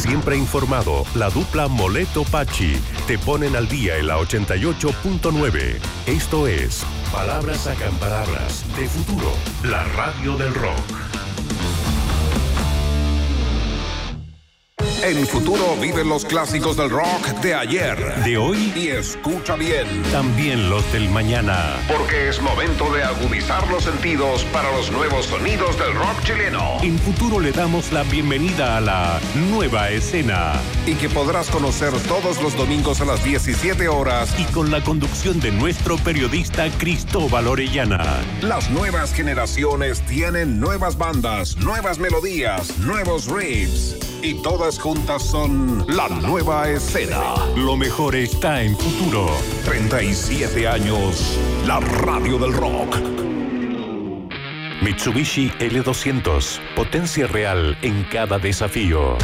Siempre informado, la dupla Moleto Pachi te ponen al día en la 88.9. Esto es Palabras Sacan Palabras de Futuro, la radio del rock. En Futuro viven los clásicos del rock de ayer, de hoy y escucha bien, también los del mañana. porque es momento de agudizar los sentidos para los nuevos sonidos del rock chileno. En Futuro le damos la bienvenida a la nueva escena. Y que podrás conocer todos los domingos a las 17 horas. Y con la conducción de nuestro periodista Cristóbal Orellana. Las nuevas generaciones tienen nuevas bandas, nuevas melodías, nuevos riffs. Y todas juntas son la nueva escena. Lo mejor está en Futuro. 37 años, la radio del rock. Mitsubishi L200, potencia real en cada desafío.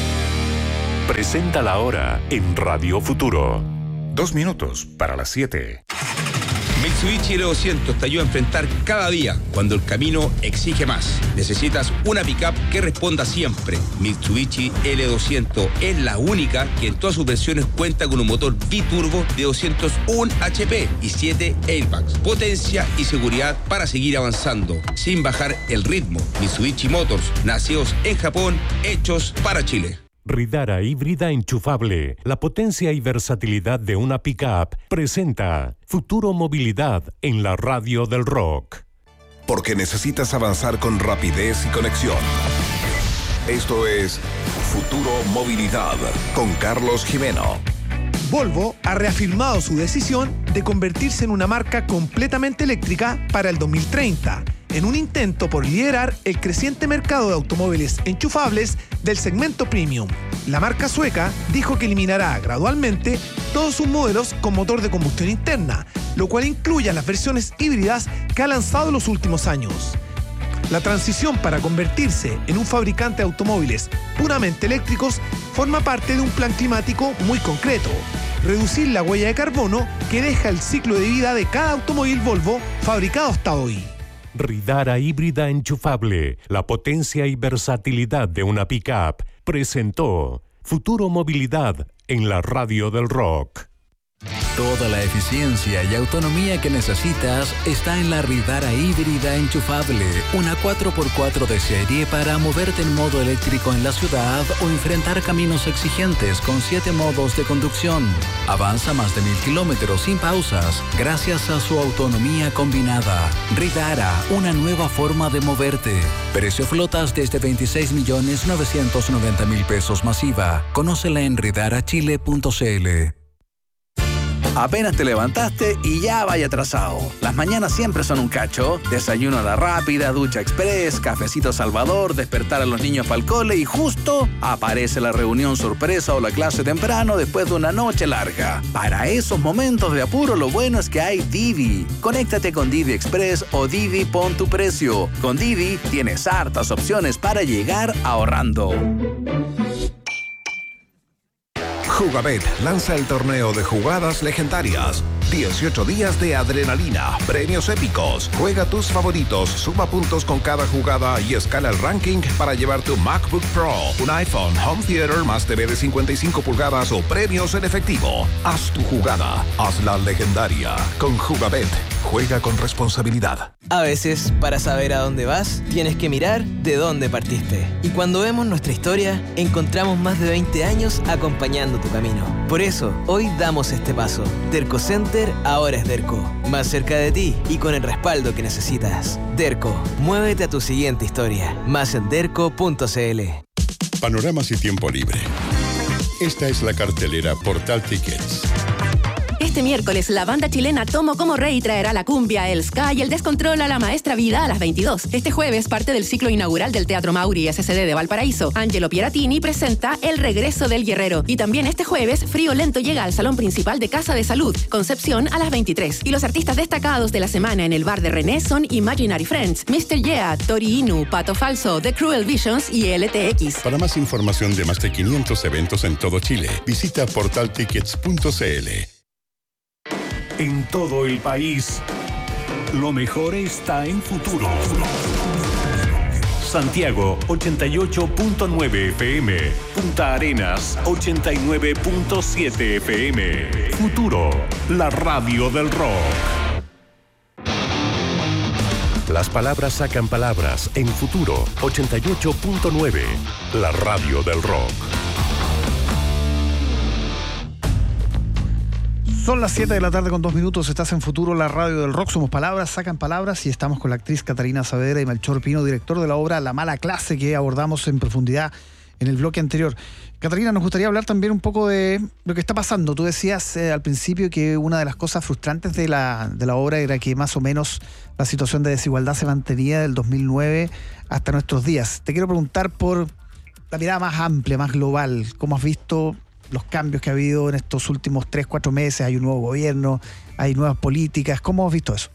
Presenta la hora en Radio Futuro. 2 minutos para las 7. Mitsubishi L200 te ayuda a enfrentar cada día cuando el camino exige más. Necesitas una pickup que responda siempre. Mitsubishi L200 es la única que en todas sus versiones cuenta con un motor biturbo de 201 HP y 7 airbags. Potencia y seguridad para seguir avanzando sin bajar el ritmo. Mitsubishi Motors, nacidos en Japón, hechos para Chile. Ridara híbrida enchufable, la potencia y versatilidad de una pickup, presenta Futuro Movilidad en la radio del rock. Porque necesitas avanzar con rapidez y conexión. Esto es Futuro Movilidad con Carlos Jimeno. Volvo ha reafirmado su decisión de convertirse en una marca completamente eléctrica para el 2030, en un intento por liderar el creciente mercado de automóviles enchufables del segmento premium. La marca sueca dijo que eliminará gradualmente todos sus modelos con motor de combustión interna, lo cual incluye a las versiones híbridas que ha lanzado en los últimos años. La transición para convertirse en un fabricante de automóviles puramente eléctricos forma parte de un plan climático muy concreto: reducir la huella de carbono que deja el ciclo de vida de cada automóvil Volvo fabricado hasta hoy. Ridara híbrida enchufable, la potencia y versatilidad de una pickup, presentó Futuro Movilidad en la radio del rock. Toda la eficiencia y autonomía que necesitas está en la Ridara híbrida enchufable, una 4x4 de serie para moverte en modo eléctrico en la ciudad o enfrentar caminos exigentes con 7 modos de conducción. Avanza más de 1000 kilómetros sin pausas gracias a su autonomía combinada. Ridara, una nueva forma de moverte. Precio flotas desde 26.990.000 pesos masiva. Conócela en ridarachile.cl. Apenas te levantaste y ya vaya atrasado. Las mañanas siempre son un cacho. Desayuno a la rápida, ducha express, cafecito Salvador, despertar a los niños para el cole y justo aparece la reunión sorpresa o la clase temprano después de una noche larga. Para esos momentos de apuro, lo bueno es que hay Didi. Conéctate con Didi Express o Didi Pon tu Precio. Con Didi tienes hartas opciones para llegar ahorrando. Jugabet lanza el torneo de jugadas legendarias. 18 días de adrenalina, premios épicos. Juega tus favoritos, suma puntos con cada jugada y escala el ranking para llevarte un MacBook Pro, un iPhone, Home Theater más TV de 55 pulgadas o premios en efectivo. Haz tu jugada, hazla legendaria. Con Jugabet, juega con responsabilidad. A veces, para saber a dónde vas, tienes que mirar de dónde partiste. Y cuando vemos nuestra historia, encontramos más de 20 años acompañando tu camino. Por eso, hoy damos este paso. Derco Center ahora es Derco. Más cerca de ti y con el respaldo que necesitas. Derco, muévete a tu siguiente historia. Más en derco.cl. Panoramas y tiempo libre. Esta es la cartelera Portal Tickets. Este miércoles, la banda chilena Tomo Como Rey traerá la cumbia, el ska y el descontrol a la Maestra Vida a las 22. Este jueves, parte del ciclo inaugural del Teatro Mauri SCD de Valparaíso. Angelo Pieratini presenta El Regreso del Guerrero. Y también este jueves, Frío Lento llega al salón principal de Casa de Salud, Concepción, a las 23. Y los artistas destacados de la semana en el bar de René son Imaginary Friends, Mr. Yeah, Tori Inu, Pato Falso, The Cruel Visions y LTX. Para más información de más de 500 eventos en todo Chile, visita portaltickets.cl. En todo el país, lo mejor está en Futuro. Santiago 88.9 FM. Punta Arenas 89.7 FM. Futuro, la radio del rock. Las palabras sacan palabras en Futuro 88.9, la radio del rock. Son las 7 de la tarde con 2 minutos, estás en Futuro, la radio del rock. Somos palabras, sacan palabras, y estamos con la actriz Catarina Saavedra y Melchor Pino, director de la obra La Mala Clase, que abordamos en profundidad en el bloque anterior. Catarina, nos gustaría hablar también un poco de lo que está pasando. Tú decías al principio que una de las cosas frustrantes de la obra era que más o menos la situación de desigualdad se mantenía del 2009 hasta nuestros días. Te quiero preguntar por la mirada más amplia, más global. ¿Cómo has visto los cambios que ha habido en estos últimos 3-4 meses? Hay un nuevo gobierno, hay nuevas políticas. ¿Cómo has visto eso?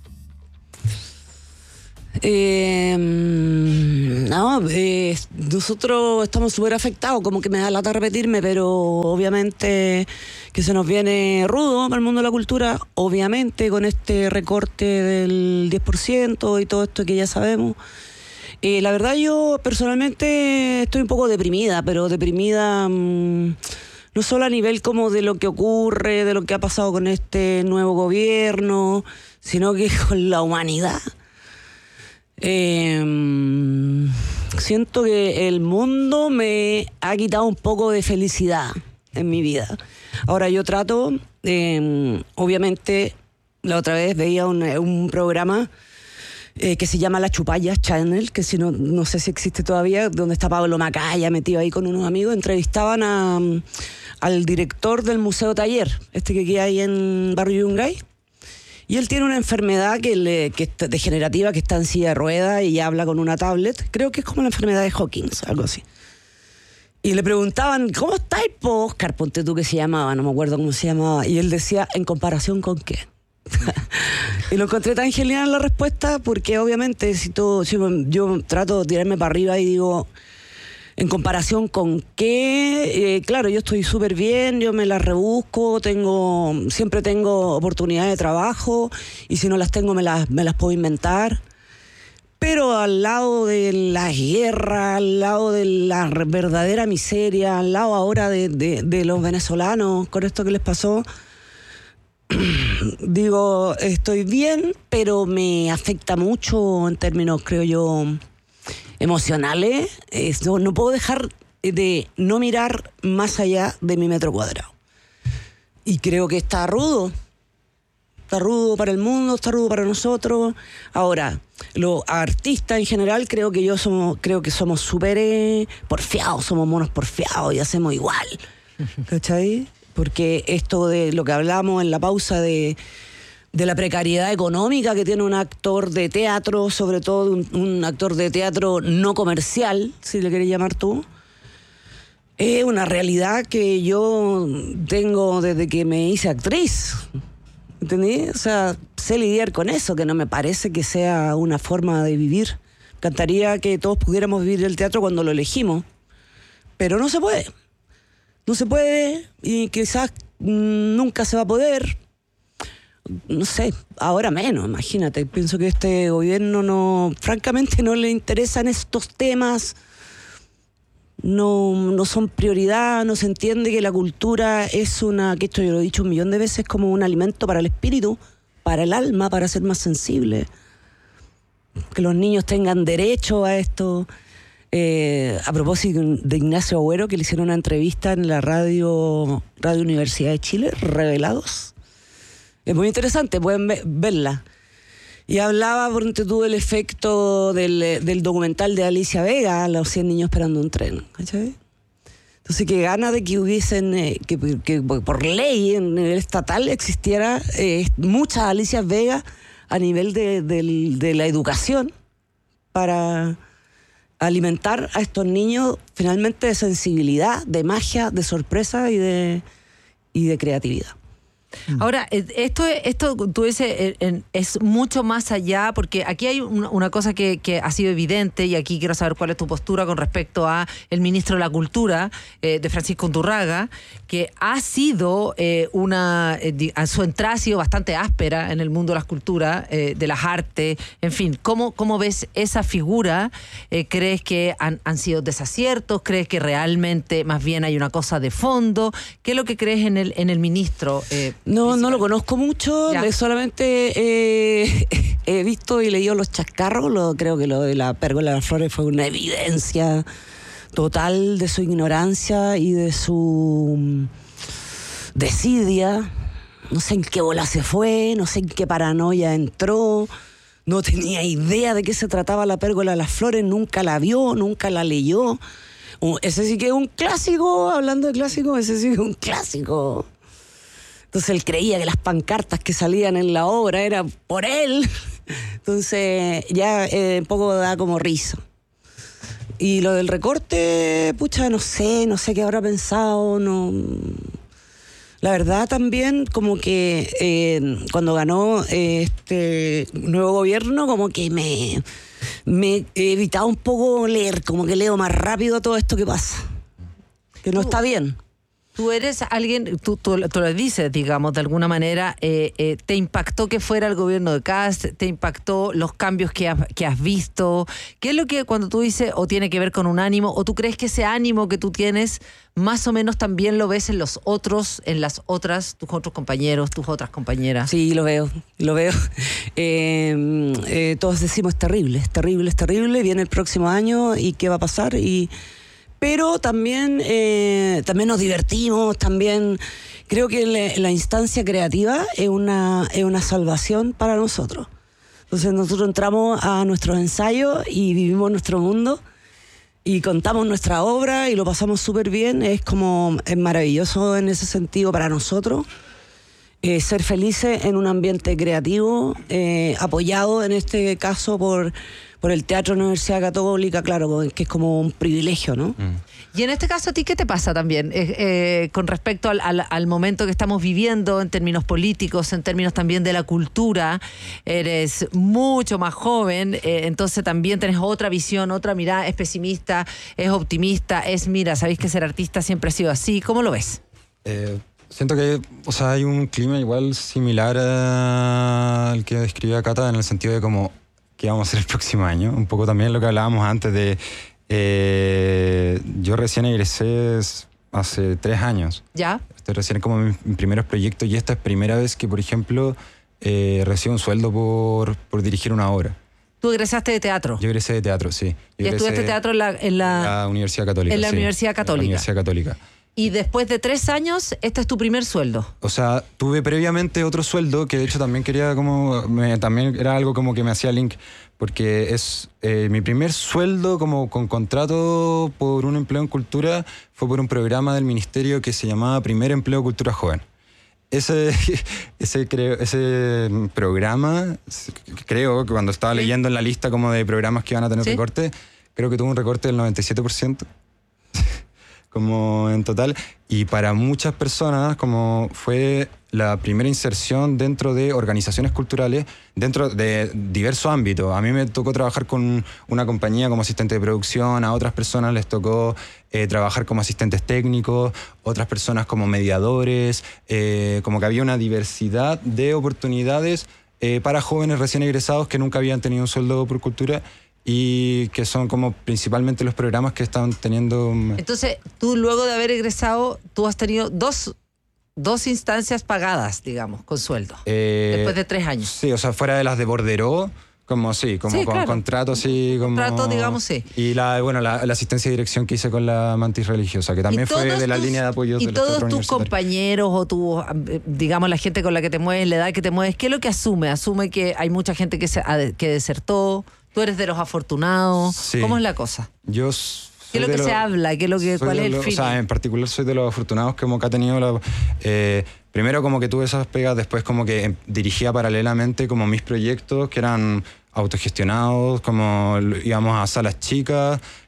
Nosotros estamos súper afectados, como que me da lata repetirme, pero obviamente que se nos viene rudo para el mundo de la cultura, obviamente con este recorte del 10% y todo esto que ya sabemos. La verdad, yo personalmente estoy un poco deprimida, pero deprimida no solo a nivel como de lo que ocurre, de lo que ha pasado con este nuevo gobierno, sino que con la humanidad. Siento que el mundo me ha quitado un poco de felicidad en mi vida. Ahora yo trato, obviamente, la otra vez veía un programa que se llama La Chupalla Channel, que si no sé si existe todavía, donde está Pablo Macaya metido ahí con unos amigos. Entrevistaban al director del Museo Taller, que queda ahí en Barrio Yungay. Y él tiene una enfermedad que está degenerativa, que está en silla de ruedas y habla con una tablet. Creo que es como la enfermedad de Hawkins, algo así. Y le preguntaban, ¿cómo estáis, Oscar? Ponte tú, que se llamaba, no me acuerdo cómo se llamaba. Y él decía, ¿en comparación con qué? Y lo encontré tan genial la respuesta, porque obviamente si yo trato de tirarme para arriba y digo, ¿en comparación con qué? Claro, yo estoy súper bien, yo me las rebusco, siempre tengo oportunidades de trabajo, y si no las tengo me las puedo inventar. Pero al lado de la guerra, al lado de la verdadera miseria, al lado ahora de los venezolanos, con esto que les pasó, digo, estoy bien, pero me afecta mucho en términos, creo yo, emocionales. No puedo dejar de no mirar más allá de mi metro cuadrado. Y creo que está rudo para el mundo, está rudo para nosotros. Ahora, los artistas en general creo que somos súper porfiados, somos monos porfiados y hacemos igual. ¿Cachai? Porque esto de lo que hablamos en la pausa de la precariedad económica que tiene un actor de teatro, sobre todo un actor de teatro no comercial, si le querés llamar tú, es una realidad que yo tengo desde que me hice actriz. ¿Entendí? O sea, sé lidiar con eso, que no me parece que sea una forma de vivir. Me encantaría que todos pudiéramos vivir el teatro cuando lo elegimos, pero no se puede. No se puede, y quizás nunca se va a poder. No sé, ahora menos, imagínate. Pienso que este gobierno francamente no le interesan estos temas. No son prioridad, no se entiende que la cultura es que esto yo lo he dicho 1.000.000 de veces, como un alimento para el espíritu, para el alma, para ser más sensible. Que los niños tengan derecho a esto. A propósito de Ignacio Agüero, que le hicieron una entrevista en la Radio Universidad de Chile, Revelados. Es muy interesante, pueden verla. Y hablaba, por ejemplo, del efecto del documental de Alicia Vega, Los 100 niños esperando un tren. ¿Cachai? Entonces, que gana de que hubiesen, que por ley en nivel estatal existiera muchas Alicias Vega a nivel de la educación, para alimentar a estos niños finalmente de sensibilidad, de magia, de sorpresa y de creatividad. Ahora, esto tú dices, es mucho más allá, porque aquí hay una cosa que ha sido evidente, y aquí quiero saber cuál es tu postura con respecto a el ministro de la Cultura, de Francisco Undurraga, que ha sido su entrada ha sido bastante áspera en el mundo de las culturas, de las artes, en fin. ¿Cómo ves esa figura? ¿Crees que han sido desaciertos? ¿Crees que realmente más bien hay una cosa de fondo? ¿Qué es lo que crees en el ministro? No lo conozco mucho, solamente he visto y leído los chascarros. Creo que lo de la Pérgola de las Flores fue una evidencia total de su ignorancia y de su desidia. No sé en qué bola se fue, no sé en qué paranoia entró. No tenía idea de qué se trataba la Pérgola de las Flores, nunca la vio, nunca la leyó. Ese sí que es un clásico, hablando de clásicos, ese sí que es un clásico. Entonces él creía que las pancartas que salían en la obra eran por él. Entonces ya un poco da como risa. Y lo del recorte, pucha, no sé qué habrá pensado, no. La verdad también como que cuando ganó este nuevo gobierno, como que me he evitado un poco leer, como que leo más rápido todo esto que pasa. Que no está bien. Tú eres alguien, tú lo dices, digamos, de alguna manera, ¿te impactó que fuera el gobierno de Kast? ¿Te impactó los cambios que has visto? ¿Qué es lo que cuando tú dices, o tiene que ver con un ánimo, o tú crees que ese ánimo que tú tienes, más o menos también lo ves en los otros, en las otras, tus otros compañeros, tus otras compañeras? Sí, lo veo. Todos decimos es terrible, viene el próximo año y qué va a pasar, pero también nos divertimos, también creo que la instancia creativa es una salvación para nosotros. Entonces nosotros entramos a nuestros ensayos y vivimos nuestro mundo y contamos nuestra obra y lo pasamos súper bien. Es maravilloso en ese sentido para nosotros. Ser felices en un ambiente creativo, apoyado en este caso por el Teatro Universidad Católica, claro, que es como un privilegio, ¿no? Y en este caso, ¿a ti qué te pasa también con respecto al momento que estamos viviendo en términos políticos, en términos también de la cultura? Eres mucho más joven, entonces también tenés otra visión, otra mirada, es pesimista, es optimista, mira, sabéis que ser artista siempre ha sido así. ¿Cómo lo ves? Siento que hay un clima igual similar al que describía Cata, en el sentido de como qué vamos a hacer el próximo año. Un poco también lo que hablábamos antes de... yo recién egresé hace 3 años. ¿Ya? Estoy recién como en mis primeros proyectos y esta es primera vez que, por ejemplo, recibo un sueldo por dirigir una obra. ¿Tú egresaste de teatro? Yo egresé de teatro, sí. ¿Y estudiaste teatro en la Universidad Católica? En la Universidad Católica. En la Universidad Católica. Y después de 3 años, este es tu primer sueldo. O sea, tuve previamente otro sueldo que de hecho también quería también era algo como que me hacía link, porque es mi primer sueldo como con contrato por un empleo en cultura fue por un programa del ministerio que se llamaba Primer Empleo Cultura Joven. Ese programa, creo que cuando estaba leyendo en la lista como de programas que iban a tener recorte, creo que tuvo un recorte del 97%. Como en total, y para muchas personas como fue la primera inserción dentro de organizaciones culturales, dentro de diversos ámbitos. A mí me tocó trabajar con una compañía como asistente de producción, a otras personas les tocó trabajar como asistentes técnicos, otras personas como mediadores, como que había una diversidad de oportunidades para jóvenes recién egresados que nunca habían tenido un sueldo por cultura, y que son como principalmente los programas que están teniendo. Entonces, tú luego de haber egresado, tú has tenido dos instancias pagadas, digamos, con sueldo, después de 3 años. Sí, o sea, fuera de las de Borderó, como con claro. Contrato, sí, como... Contrato, digamos, sí. Y la asistencia de dirección que hice con la Mantis Religiosa, que también fue de la línea de apoyo del teatro universitario. ¿Y todos tus compañeros o digamos, la gente con la que te mueves, la edad que te mueves, qué es lo que asume? ¿Asume que hay mucha gente que desertó? ¿Tú eres de los afortunados? Sí. ¿Cómo es la cosa? ¿Qué es lo que se habla? ¿Cuál es el feeling? O sea, en particular soy de los afortunados como que ha tenido primero como que tuve esas pegas, después como que dirigía paralelamente como mis proyectos que eran autogestionados, como íbamos a salas chicas,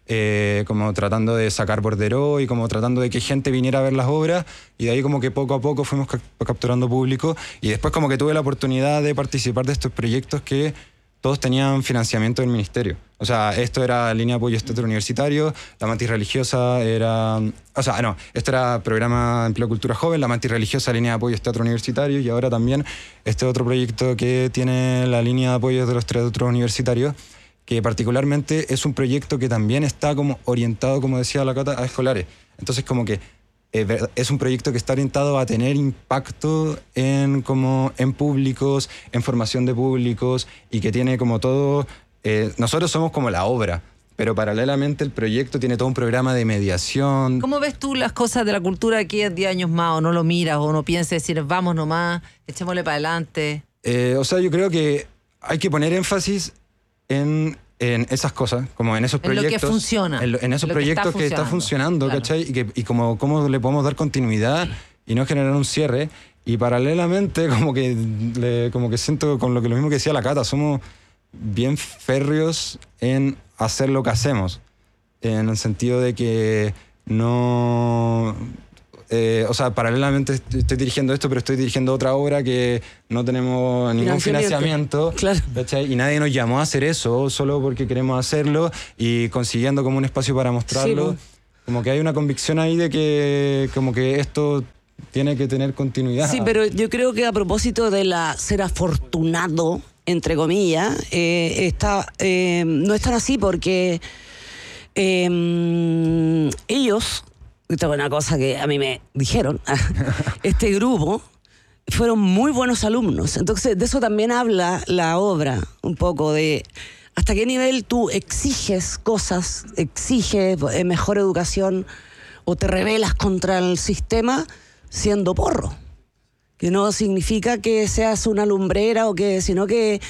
como tratando de sacar borderó y como tratando de que gente viniera a ver las obras, y de ahí como que poco a poco fuimos capturando público, y después como que tuve la oportunidad de participar de estos proyectos que todos tenían financiamiento del ministerio. O sea, esto era línea de apoyo teatro universitario, la mantis religiosa era... O sea, no, esto era programa de empleo cultura joven, la mantis religiosa, línea de apoyo teatro universitario, y ahora también este otro proyecto que tiene la línea de apoyo de los teatros universitarios, que particularmente es un proyecto que también está como orientado, como decía la Cata, a escolares. Entonces como que es un proyecto que está orientado a tener impacto en públicos, en formación de públicos, y que tiene como todo... nosotros somos como la obra, pero paralelamente el proyecto tiene todo un programa de mediación. ¿Cómo ves tú las cosas de la cultura de aquí a 10 años más? ¿O no lo miras o no piensas decir, vamos nomás, echémosle para adelante? O sea, yo creo que hay que poner énfasis en esas cosas, como en esos proyectos. En lo que funciona. En esos proyectos que está funcionando, claro. ¿cachai? Y cómo le podemos dar continuidad y no generar un cierre. Y paralelamente, como que siento con lo mismo que decía la Cata, somos bien férreos en hacer lo que hacemos. En el sentido de que no... o sea, paralelamente estoy dirigiendo esto, pero estoy dirigiendo otra obra que no tenemos ningún financiamiento. Claro. ¿Cachai? Y nadie nos llamó a hacer eso solo porque queremos hacerlo y consiguiendo como un espacio para mostrarlo. Sí, como que hay una convicción ahí de que como que esto tiene que tener continuidad. Sí, pero yo creo que a propósito de ser afortunado, entre comillas, no es tan así porque ellos... Esta es una cosa que a mí me dijeron. Este grupo fueron muy buenos alumnos. Entonces, de eso también habla la obra, un poco de hasta qué nivel tú exiges cosas, exiges mejor educación o te rebelas contra el sistema siendo porro. Que no significa que seas una lumbrera sino que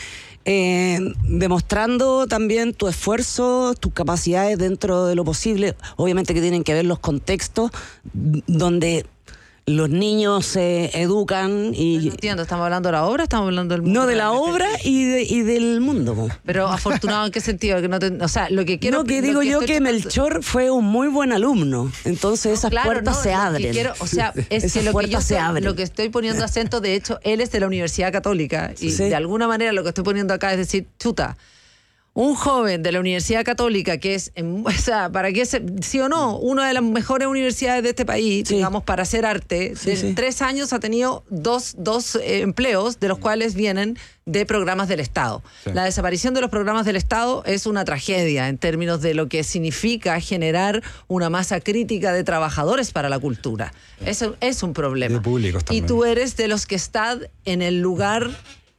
demostrando también tu esfuerzo, tus capacidades dentro de lo posible. Obviamente que tienen que ver los contextos donde los niños se educan y... No entiendo, ¿estamos hablando de la obra o estamos hablando del mundo? No, de la obra y del mundo. Pero afortunado, ¿en qué sentido? Que no o sea, lo que quiero... No, que digo yo que Melchor fue un muy buen alumno. Entonces esas puertas se abren. O sea, es que lo que estoy poniendo acento, de hecho, él es de la Universidad Católica. Y de alguna manera lo que estoy poniendo acá es decir, chuta, un joven de la Universidad Católica que es, o sea, para que sí o no, una de las mejores universidades de este país, digamos, para hacer arte, en 3 años ha tenido dos empleos, de los cuales vienen de programas del Estado. Sí. La desaparición de los programas del Estado es una tragedia en términos de lo que significa generar una masa crítica de trabajadores para la cultura. Eso es un problema. De públicos también. Y tú eres de los que están en el lugar...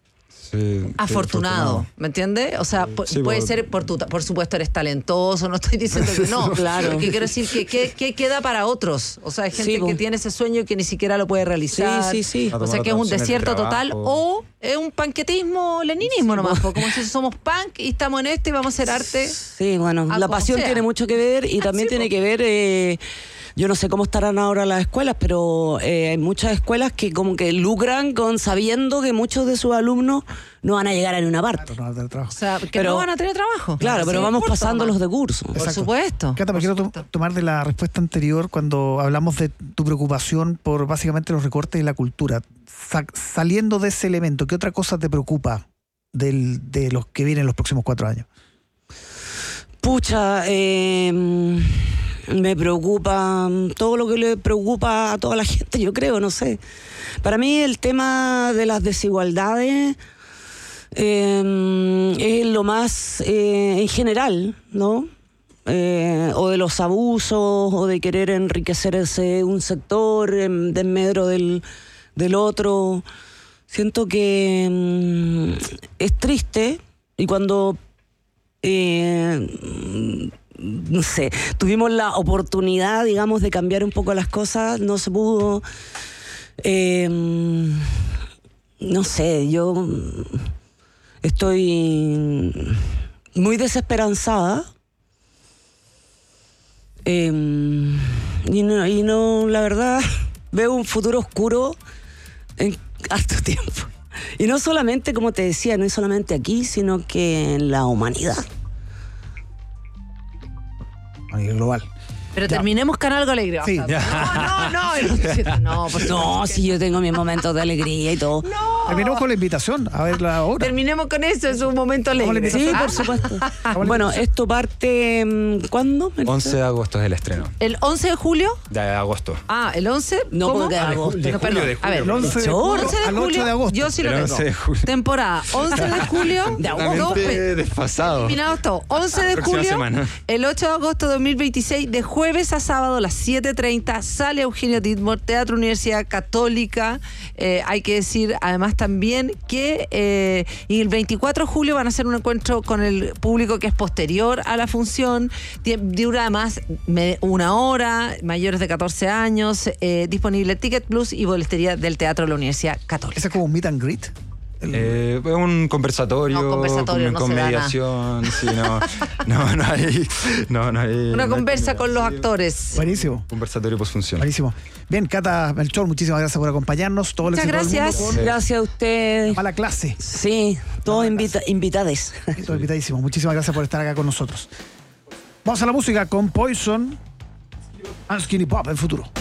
afortunado, ¿me entiendes? O sea, puede ser, por supuesto, eres talentoso, no estoy diciendo que no. Claro. Porque quiero decir que queda para otros. O sea, hay gente que tiene ese sueño que ni siquiera lo puede realizar. Sí. O sea, que es un desierto total o es un panquetismo, leninismo nomás. Como si somos punk y estamos en esto y vamos a hacer arte. Sí, bueno, la pasión tiene mucho que ver y también tiene que ver... yo no sé cómo estarán ahora las escuelas, pero hay muchas escuelas que como que lucran sabiendo que muchos de sus alumnos no van a llegar a ninguna parte. No van a tener trabajo. O sea, que no van a tener trabajo. Claro, pero vamos pasando los de curso. Por supuesto. Cata, me quiero tomar de la respuesta anterior cuando hablamos de tu preocupación por básicamente los recortes de la cultura. Saliendo de ese elemento, ¿qué otra cosa te preocupa de los que vienen los próximos 4 años? Pucha, me preocupa todo lo que le preocupa a toda la gente, yo creo, no sé. Para mí el tema de las desigualdades es lo más en general, ¿no? O de los abusos, o de querer enriquecerse un sector en desmedro del otro. Siento que es triste y cuando... no sé, tuvimos la oportunidad, digamos, de cambiar un poco las cosas, no se pudo. No sé, yo estoy muy desesperanzada y no, la verdad, veo un futuro oscuro en harto tiempo. Y no solamente, como te decía, no es solamente aquí, sino que en la humanidad. nivel global. Pero terminemos con algo alegre. Sí. No, por No, si yo tengo mis momentos de alegría y todo. Terminemos con la invitación a ver la obra. Terminemos con eso, es un momento alegre. Sí, por supuesto. Bueno, esto parte, ¿cuándo? 11 de agosto es el estreno. ¿El 11 de julio? De agosto. Ah, ¿el 11? No, ¿Cómo? porque de agosto. De julio, de julio. A ver, El 11 de julio 11 de al 8 julio, de agosto. yo sí lo El tengo. 11 de julio. Temporada 11 de julio. De agosto. Totalmente desfasado. Terminado esto. 11 de Próxima julio, semana. el 8 de agosto de 2026, de jueves a sábado a las 7:30, sale Eugenio Tidmore, Teatro Universidad Católica. Hay que decir además también que y el 24 de julio van a hacer un encuentro con el público que es posterior a la función. Dura además 1 hora, mayores de 14 años, disponible Ticket Plus y boletería del Teatro de la Universidad Católica. ¿Ese es como un meet and greet? Un conversatorio, No, conversatorio, con no se da mediación, sí, no hay. Una conversa con los actores. Buenísimo. Conversatorio posfunción. Buenísimo. Bien, Cata Melchor, muchísimas gracias por acompañarnos. Todo el Muchas éxito del mundo gracias. con Gracias a ustedes. Mala Clase. Sí, todos invitades. Todo invitadísimo. Muchísimas gracias por estar acá con nosotros. Vamos a la música con Poison and Skinny Pop en futuro.